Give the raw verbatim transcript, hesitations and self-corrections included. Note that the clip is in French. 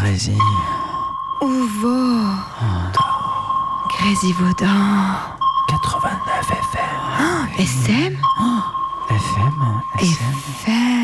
Grésy. Ouvo. Grésy Vaudan. quatre-vingt-neuf F M. S M. F M. S M. F M.